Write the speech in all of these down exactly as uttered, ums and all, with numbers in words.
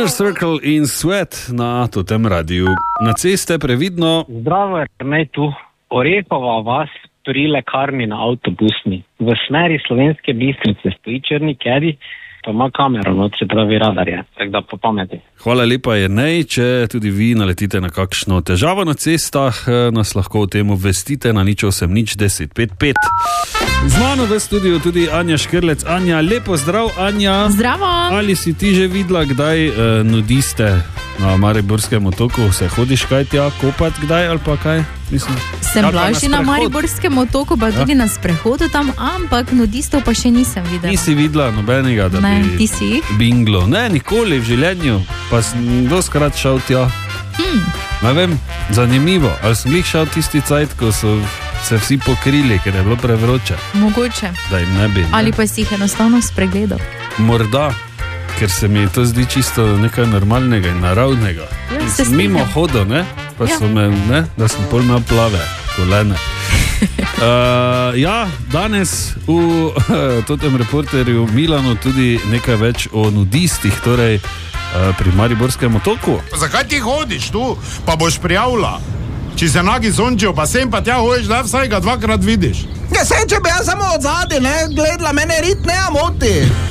Inner Circle in Sweat na tem radiju. Na ceste previdno. Zdravo, ne tu. Orehova vas pri lekarni na avtobusni. V smeri Slovenske Bistrice stoji črni kedi, pa ima kamero, no, če pravi radar je. Tako da po pameti. Hvala lepa, Jernej. Če tudi vi naletite na kakšno težavo na cestah, nas lahko o tem obvestite na nič osem nič deset pet pet. Z mano v studiu tudi Anja Škrlec. Anja, lepo zdrav, Anja. Zdravo. Ali si ti že videla kdaj eh, nudiste na Mariborskem otoku? Se hodiš kaj tja kopat kdaj ali pa kaj? Mislim, sem bila že na Mariborskem otoku, pa tudi ja. na sprehodu tam, ampak nudistov pa še nisem videla. Nisi videla nobenega, da ne, bi ti si? Binglo. Ne, nikoli v življenju, pa sem doskrat šel tja. Hmm. Ne vem, zanimivo. Ali sem jih šel tisti cajt, ko so se vsi pokrili, ker je bilo prevroče? Mogoče. Da jim ne bi. Ne? Ali pa si jih enostavno spregledal? Morda, ker se mi to zdi čisto nekaj normalnega in naravnega. Ja, in mimo hodo, ne? Pa ja. so me, ne? Da sem pol imel plave kolene. uh, ja, danes v uh, totem reporterju Milanu tudi nekaj več o nudistih, torej uh, pri Mariborskem otoku. Zakaj ti hodiš tu, pa boš prijavila? Če se nagi zončijo, pa sem pa tja hojiš, da vsaj ga dvakrat vidiš. Ja, se, če bi jaz samo od zadi, ne, gledala, mene rit ne moti.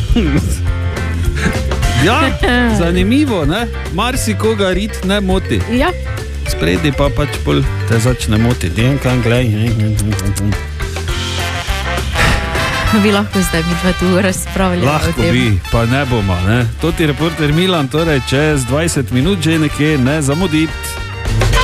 Ja, zanimivo, ne? Marsikoga rit ne moti. Ja. Spredi pa pač pol te začne motiti. Jenkam, glej. Bi lahko zdaj mi dva tu razpravljali. Lahko bi, pa ne bomo, ne? Toti reporter Milan, torej čez dvajset minut že nekje ne zamuditi.